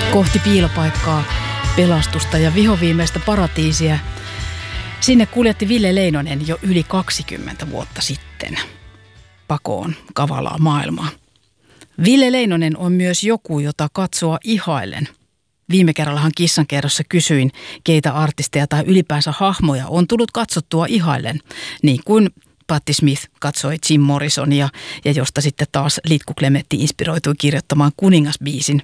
Kohti piilopaikkaa, pelastusta ja vihoviimeistä paratiisia. Sinne kuljetti Ville Leinonen jo yli 20 vuotta sitten. Pakoon kavalaa maailmaa. Ville Leinonen on myös joku, jota katsoa ihailen. Viime kerrallahan Kissankerrossa kysyin, keitä artisteja tai ylipäänsä hahmoja on tullut katsottua ihailen, niin kuin Patti Smith katsoi Jim Morrisonia ja josta sitten taas Litku Klemetti inspiroitui kirjoittamaan Kuningasbiisin.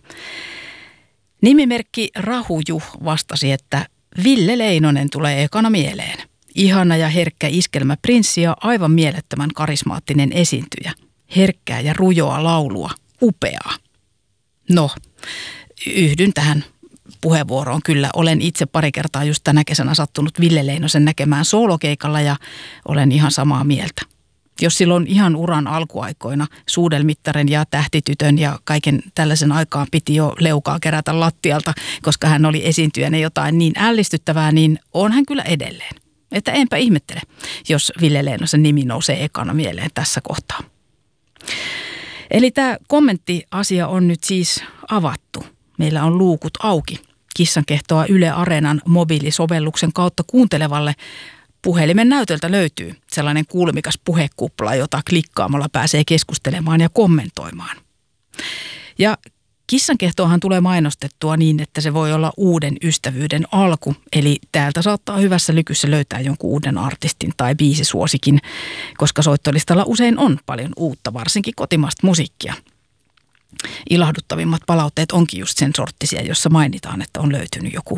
Nimimerkki Rahuju vastasi, että Ville Leinonen tulee ekana mieleen. Ihana ja herkkä iskelmäprinssi ja aivan mielettömän karismaattinen esiintyjä. Herkkää ja rujoa laulua. Upeaa. No, yhdyn tähän puheenvuoroon kyllä. Olen itse pari kertaa just tänä kesänä sattunut Ville Leinosen näkemään soolokeikalla ja olen ihan samaa mieltä. Jos silloin ihan uran alkuaikoina Suudelmittaren ja Tähtitytön ja kaiken tällaisen aikaan piti jo leukaa kerätä lattialta, koska hän oli esiintyjänä jotain niin ällistyttävää, niin on hän kyllä edelleen. Että enpä ihmettele, jos Ville Leinosen nimi nousee ekana mieleen tässä kohtaa. Eli tämä kommenttiasia on nyt siis avattu. Meillä on luukut auki. Kissankehtoa Yle Areenan mobiilisovelluksen kautta kuuntelevalle puhelimen näytöltä löytyy sellainen kuulumikas puhekupla, jota klikkaamalla pääsee keskustelemaan ja kommentoimaan. Ja Kissankehtoahan tulee mainostettua niin, että se voi olla uuden ystävyyden alku. Eli täältä saattaa hyvässä lykyssä löytää jonkun uuden artistin tai biisisuosikin, koska soittolistalla usein on paljon uutta, varsinkin kotimaista musiikkia. Ilahduttavimmat palautteet onkin just sen sorttisia, jossa mainitaan, että on löytynyt joku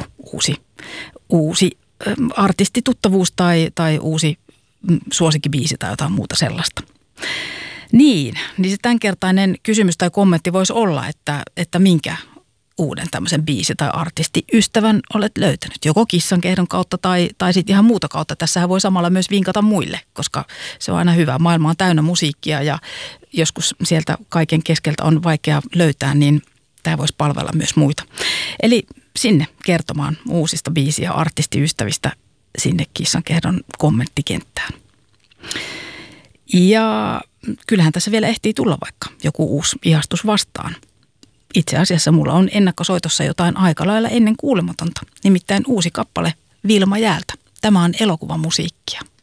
uusi artistituttavuus tai uusi suosikkibiisi tai jotain muuta sellaista. Niin se tämänkertainen kysymys tai kommentti voisi olla, että minkä uuden tämmöisen biisi- tai artistiystävän olet löytänyt. Joko Kissankehdon kautta tai sitten ihan muuta kautta. Tässähän voi samalla myös vinkata muille, koska se on aina hyvä. Maailma on täynnä musiikkia ja joskus sieltä kaiken keskeltä on vaikea löytää, niin tämä voisi palvella myös muita. Eli sinne kertomaan uusista biisi- ja artistiystävistä sinne Kissankehdon kommenttikenttään. Ja kyllähän tässä vielä ehtii tulla vaikka joku uusi ihastus vastaan. Itse asiassa mulla on ennakkosoitossa jotain aika lailla ennen kuulematonta, nimittäin uusi kappale Vilma Jäältä. Tämä on elokuvamusiikkia.